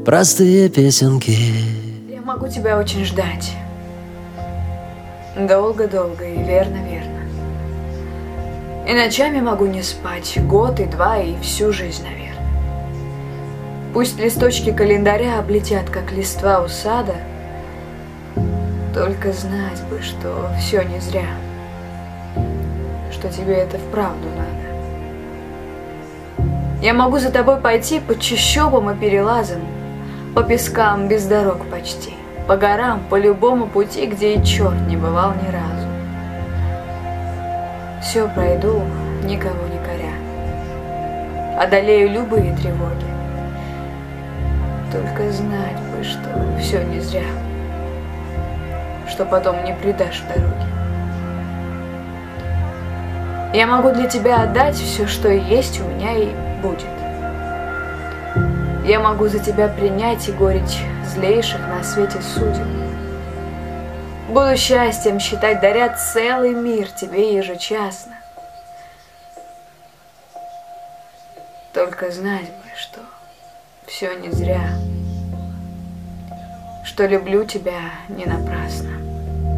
простые песенки. Я могу тебя очень ждать. Долго-долго и верно-верно. И ночами могу не спать, год и два, и всю жизнь, наверное. Пусть листочки календаря облетят, как листва у сада, только знать бы, что все не зря, что тебе это вправду надо. Я могу за тобой пойти по чащобам и перелазам, по пескам без дорог почти, по горам, по любому пути, где и черт не бывал ни разу. Все пройду, никого не коря, одолею любые тревоги. Только знать бы, что все не зря, что потом не предашь в дороге. Я могу для тебя отдать все, что есть у меня и будет. Я могу за тебя принять и горечь злейших на свете судеб. Буду счастьем считать, даря целый мир тебе ежечасно. Только знать бы, что все не зря, что люблю тебя не напрасно.